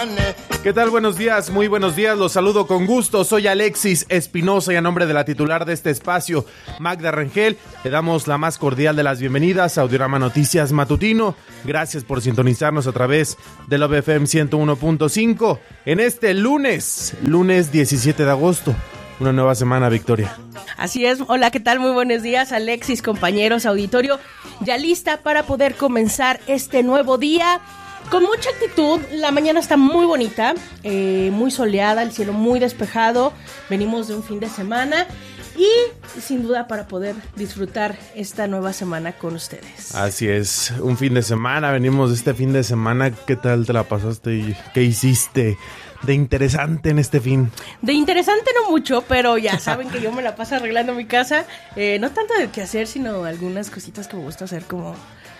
¿Qué tal? Buenos días, muy buenos días, los saludo con gusto, soy Alexis Espinosa y a nombre de la titular de este espacio, Magda Rangel, le damos la más cordial de las bienvenidas a Audiorama Noticias Matutino. Gracias por sintonizarnos a través de Love FM 101.5 en este lunes 17 de agosto. Una nueva semana, Victoria. Así es. Hola, ¿qué tal? Muy buenos días, Alexis, compañeros, auditorio. Ya lista para poder comenzar este nuevo día con mucha actitud. La mañana está muy bonita, muy soleada, el cielo muy despejado. Venimos de un fin de semana y sin duda para poder disfrutar esta nueva semana con ustedes. Así es, un fin de semana, venimos de este fin de semana. ¿Qué tal te la pasaste y qué hiciste de interesante en este fin? De interesante no mucho, pero ya saben que yo me la paso arreglando mi casa. No tanto de qué hacer, sino algunas cositas que me gusta hacer como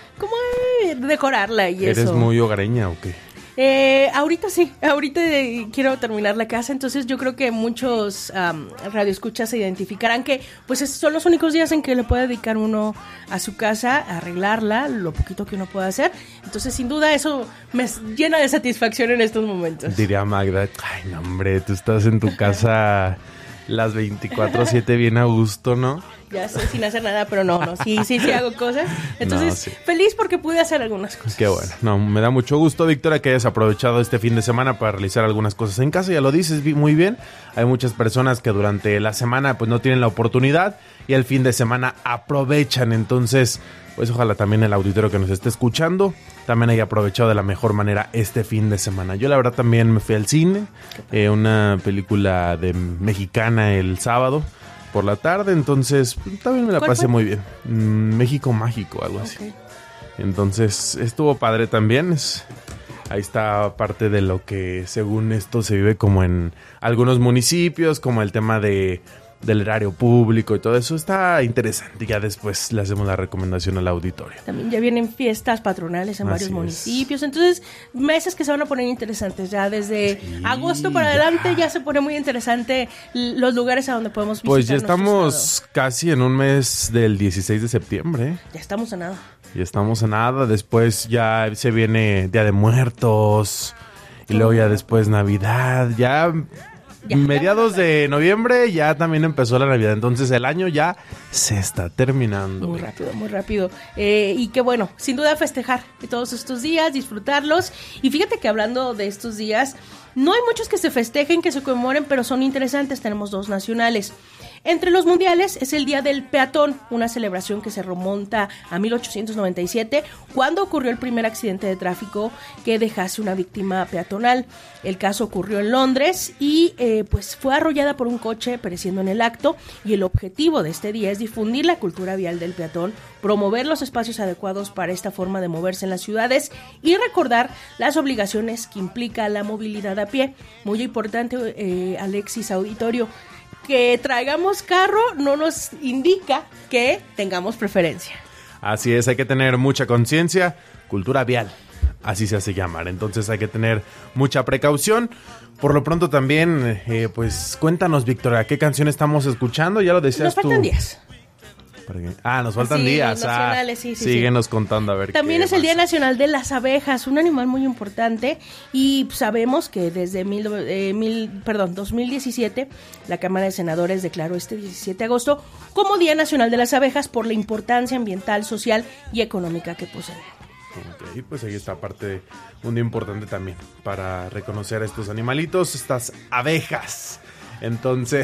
decorarla y ¿Eres eso. muy hogareña o qué? Ahorita sí, ahorita quiero terminar la casa, entonces yo creo que muchos radioescuchas se identificarán que pues son los únicos días en que le puede dedicar uno a su casa, a arreglarla, lo poquito que uno puede hacer. Entonces sin duda eso me llena de satisfacción en estos momentos. Diría Magda, ay no hombre, tú estás en tu casa las 24/7 bien a gusto, ¿no? Ya sé, sin hacer nada, pero no, sí hago cosas. Entonces, no, sí. Feliz porque pude hacer algunas cosas. Qué bueno. No, me da mucho gusto, Victoria, que hayas aprovechado este fin de semana para realizar algunas cosas en casa. Ya lo dices muy bien. Hay muchas personas que durante la semana pues no tienen la oportunidad y el fin de semana aprovechan. Entonces, pues ojalá también el auditorio que nos esté escuchando también haya aprovechado de la mejor manera este fin de semana. Yo la verdad también me fui al cine, una película mexicana el sábado por la tarde, entonces también me la pasé muy bien. México Mágico, algo así. Okay. Entonces estuvo padre también. Ahí está parte de lo que según esto se vive como en algunos municipios, como el tema del erario público y todo eso. Está interesante. Ya después le hacemos la recomendación al auditorio. También ya vienen fiestas patronales en varios municipios. Entonces, meses que se van a poner interesantes. Ya desde agosto para adelante ya se pone muy interesante los lugares a donde podemos visitar. Pues ya estamos casi en un mes del 16 de septiembre. Ya estamos a nada. Ya estamos a nada. Después ya se viene Día de Muertos. Y luego ya después Navidad. Ya mediados de noviembre ya también empezó la Navidad, entonces el año ya se está terminando. Muy rápido. Y que bueno, sin duda festejar todos estos días, disfrutarlos. Y fíjate que hablando de estos días, no hay muchos que se festejen, que se conmemoren, pero son interesantes. Tenemos dos nacionales. Entre los mundiales es el Día del Peatón, una celebración que se remonta a 1897, cuando ocurrió el primer accidente de tráfico que dejase una víctima peatonal. El caso ocurrió en Londres y pues fue arrollada por un coche pereciendo en el acto, y el objetivo de este día es difundir la cultura vial del peatón, promover los espacios adecuados para esta forma de moverse en las ciudades y recordar las obligaciones que implica la movilidad a pie. Muy importante, Alexis, auditorio, que traigamos carro no nos indica que tengamos preferencia. Así es, hay que tener mucha conciencia, cultura vial, así se hace llamar. Entonces hay que tener mucha precaución. Por lo pronto también, pues cuéntanos, Victoria, ¿qué canción estamos escuchando? Ya lo decías tú. Nos faltan días. Nos faltan días. Nacionales, síguenos contando a ver. También es el Día Nacional de las Abejas, un animal muy importante, y sabemos que desde 2017 la Cámara de Senadores declaró este 17 de agosto como Día Nacional de las Abejas por la importancia ambiental, social y económica que poseen. Ok, pues ahí está parte, un día importante también para reconocer a estos animalitos, estas abejas. Entonces,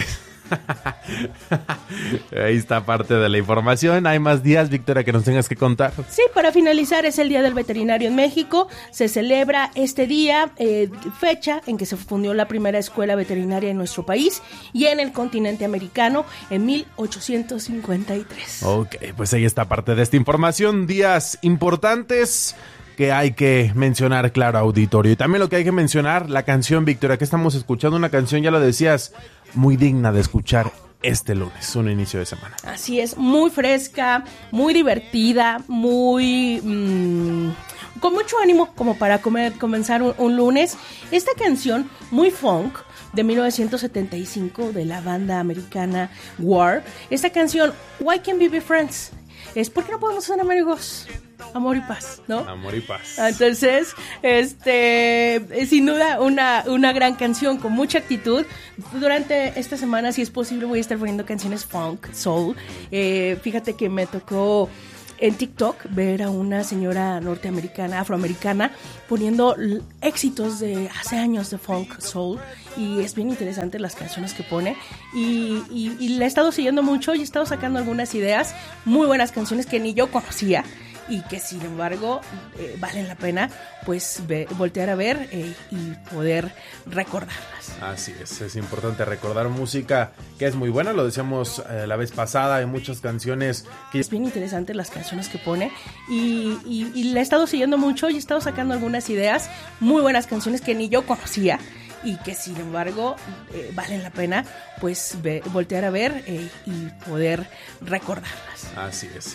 ahí está parte de la información. ¿Hay más días, Victoria, que nos tengas que contar? Sí, para finalizar es el Día del Veterinario en México. Se celebra este día, fecha en que se fundió la primera escuela veterinaria en nuestro país y en el continente americano en 1853. Ok, pues ahí está parte de esta información. Días importantes que hay que mencionar, claro, auditorio. Y también lo que hay que mencionar, la canción, Victoria, que estamos escuchando, una canción, ya lo decías, muy digna de escuchar este lunes, un inicio de semana. Así es, muy fresca, muy divertida, muy con mucho ánimo como para comenzar un lunes. Esta canción, muy funk, de 1975, de la banda americana War. Esta canción, Why Can't We Be Friends? Es ¿por qué no podemos ser amigos? amor y paz, ¿no? Amor y paz. Entonces, sin duda una gran canción con mucha actitud. Durante esta semana, si es posible, voy a estar poniendo canciones funk, soul. Fíjate que me tocó en TikTok ver a una señora norteamericana, afroamericana, poniendo éxitos de hace años de funk, soul, y es bien interesante las canciones que pone, y la he estado siguiendo mucho y he estado sacando algunas ideas, muy buenas canciones que ni yo conocía, y que sin embargo valen la pena pues voltear a ver y poder recordarlas. Así es importante recordar música que es muy buena, lo decíamos la vez pasada, hay muchas canciones que... Es bien interesante las canciones que pone, y la he estado siguiendo mucho y he estado sacando algunas ideas, muy buenas canciones que ni yo conocía, y que sin embargo valen la pena pues voltear a ver y poder recordarlas. Así es.